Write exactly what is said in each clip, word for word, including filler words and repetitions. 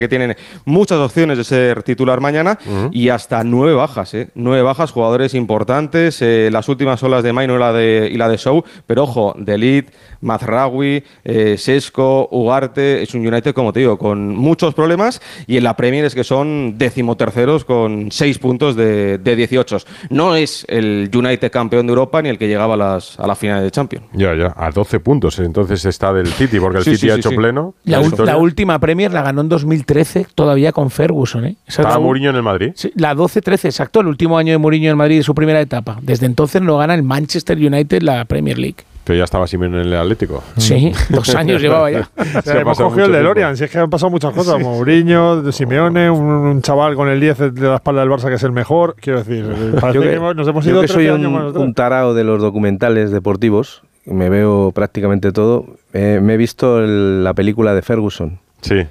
que tienen muchas opciones de ser titular mañana, uh-huh. y hasta nueve bajas, ¿eh? Nueve bajas, jugadores importantes, eh, las últimas son las de Maino y la de, y la de Show, pero ojo, De Ligt, Mazraoui, eh, Sesco, Ugarte, es un United, como te digo, con muchos problemas, y en la Premier es que son decimoterceros con seis puntos de, de dieciocho. No es el United campeón de Europa ni el que llegaba a las, a las finales de Champions. Ya, ya, a doce puntos, entonces está del City, porque el sí, City sí, ha sí, hecho sí. pleno. La, la, la última Premier la ganó en dos mil trece, todavía con Ferguson, ¿eh? Esa ¿Estaba la, Mourinho en el Madrid? Sí, la doce trece, exacto, el último año de Mourinho en el Madrid de su primera etapa. Desde entonces no gana el Manchester United la Premier League. Pero ya estaba Simeone en el Atlético. Sí, dos años llevaba ya. O sea, hemos cogido el DeLorean, si es que han pasado muchas cosas. Mourinho, Simeone, un, un chaval con el diez de la espalda del Barça que es el mejor. Quiero decir, parece yo que, que hemos, nos hemos ido yo que soy años un, más atrás. un tarao de los documentales deportivos, me veo prácticamente todo. Eh, me he visto el, la película de Ferguson. Sí.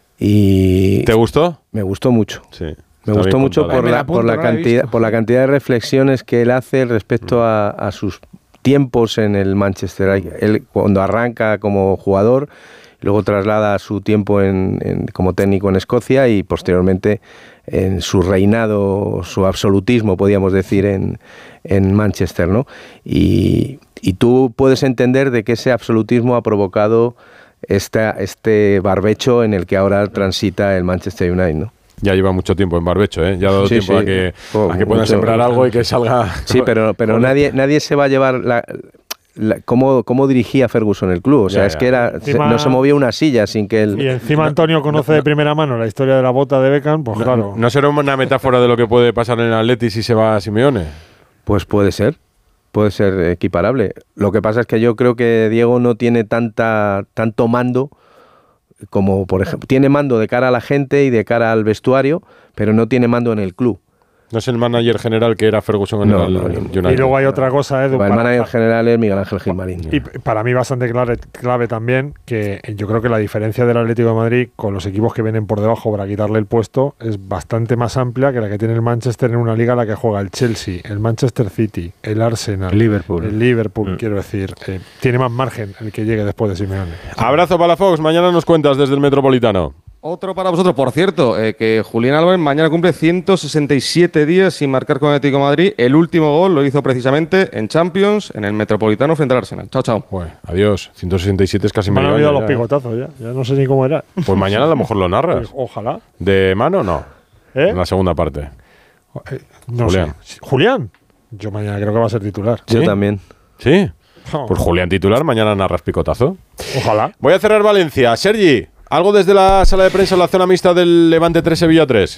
Y ¿Te gustó? Me gustó mucho. Sí. Me gustó mucho por la, por, la cantidad, por la cantidad de reflexiones que él hace respecto a, a sus tiempos en el Manchester. Él cuando arranca como jugador, luego traslada su tiempo en, en, como técnico en Escocia y posteriormente en su reinado, su absolutismo, podríamos decir, en, en Manchester, ¿no? Y, y tú puedes entender de que ese absolutismo ha provocado esta, este barbecho en el que ahora transita el Manchester United, ¿no? Ya lleva mucho tiempo en barbecho, ¿eh? Ya ha dado sí, tiempo sí. a que, oh, a que puedan sembrar algo y que salga... Sí, pero, pero nadie, nadie se va a llevar... La, la, cómo, cómo dirigía Ferguson el club. O sea, ya, es ya. que era encima, se, no se movía una silla sin que él... Y encima Antonio conoce no, no, de primera mano la historia de la bota de Beckham, pues no, claro. ¿No será una metáfora de lo que puede pasar en el Atleti si se va a Simeone? Pues puede ser. Puede ser equiparable. Lo que pasa es que yo creo que Diego no tiene tanta tanto mando como, por ejemplo, tiene mando de cara a la gente y de cara al vestuario, pero no tiene mando en el club. No es el manager general que era Ferguson en no, el no, United. Y luego hay otra cosa, Edu. El para, manager general es Miguel Ángel Gilmarín. Y para mí bastante clave, clave también, que yo creo que la diferencia del Atlético de Madrid con los equipos que vienen por debajo para quitarle el puesto es bastante más amplia que la que tiene el Manchester en una liga en la que juega el Chelsea, el Manchester City, el Arsenal, el Liverpool. El Liverpool, mm. quiero decir. Eh, tiene más margen el que llegue después de Simeone. Abrazo para la Fox. Mañana nos cuentas desde el Metropolitano. Otro para vosotros, por cierto, eh, que Julián Álvarez mañana cumple ciento sesenta y siete días sin marcar con el Atlético de Madrid. El último gol lo hizo precisamente en Champions, en el Metropolitano frente al Arsenal. Chao, chao. Bueno, adiós. ciento sesenta y siete es casi medio año. Me han olvidado los ya, picotazos ya. Ya no sé ni cómo era. Pues mañana a lo mejor lo narras. Ojalá. ¿De mano no? ¿Eh? En la segunda parte. Eh, no Julián. Sé. ¿Julián? Yo mañana creo que va a ser titular. Yo ¿Sí? también. ¿Sí? Oh. Pues Julián titular, mañana narras picotazo. Ojalá. Voy a cerrar Valencia. Sergi, ¿algo desde la sala de prensa en la zona mixta del Levante tres Sevilla tres?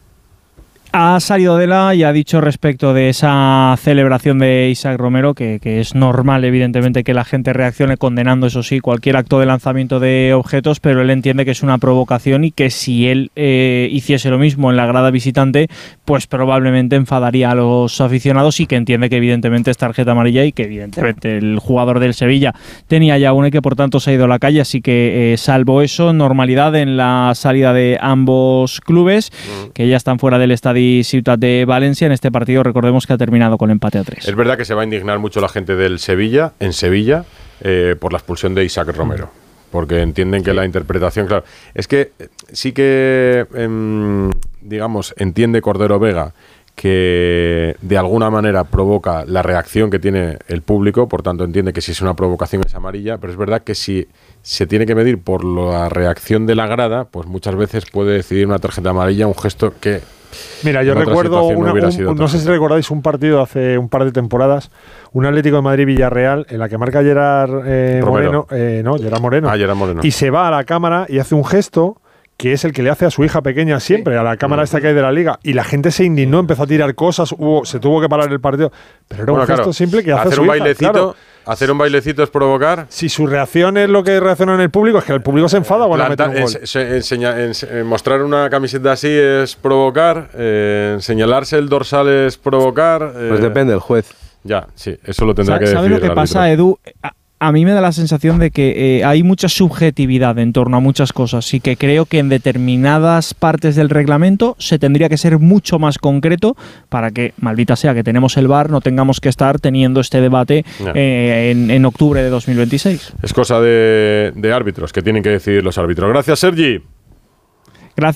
Ha salido de la y ha dicho respecto de esa celebración de Isaac Romero que, que es normal, evidentemente, que la gente reaccione condenando, eso sí, cualquier acto de lanzamiento de objetos, pero él entiende que es una provocación y que si él eh, hiciese lo mismo en la grada visitante, pues probablemente enfadaría a los aficionados y que entiende que evidentemente es tarjeta amarilla y que evidentemente el jugador del Sevilla tenía ya una y que por tanto se ha ido a la calle, así que eh, salvo eso, normalidad en la salida de ambos clubes, que ya están fuera del estadio Ciutat de Valencia. En este partido recordemos que ha terminado con empate a tres. Es verdad que se va a indignar mucho la gente del Sevilla, en Sevilla, eh, por la expulsión de Isaac Romero, porque entienden que sí. La interpretación, claro, es que sí que, eh, digamos, entiende Cordero Vega que de alguna manera provoca la reacción que tiene el público, por tanto entiende que si es una provocación es amarilla, pero es verdad que si se tiene que medir por la reacción de la grada, pues muchas veces puede decidir una tarjeta amarilla, un gesto que... Mira, yo recuerdo, una, no, un, un, no sé si recordáis un partido hace un par de temporadas, un Atlético de Madrid-Villarreal, en la que marca Gerard eh, Moreno, eh, no, Gerard Moreno, ah, Gerard Moreno, y se va a la cámara y hace un gesto que es el que le hace a su hija pequeña siempre, sí. a la cámara esta que hay de la Liga, y la gente se indignó, empezó a tirar cosas, hubo, se tuvo que parar el partido, pero era bueno, un gesto claro, simple que hace hacer a su un hija, bailecito, claro. Hacer un bailecito es provocar. Si su reacción es lo que reacciona en el público, es que el público se enfada cuando mete un gol. Es, enseña, ens, mostrar una camiseta así es provocar, eh, señalarse el dorsal es provocar. Eh, pues depende del juez. Ya, sí, eso lo tendrá que decir. ¿Sabes lo que pasa, Edu? A mí me da la sensación de que eh, hay mucha subjetividad en torno a muchas cosas y que creo que en determinadas partes del reglamento se tendría que ser mucho más concreto para que, maldita sea que tenemos el V A R, no tengamos que estar teniendo este debate no. eh, en, en octubre de dos mil veintiséis. Es cosa de, de árbitros, que tienen que decidir los árbitros. Gracias, Sergi.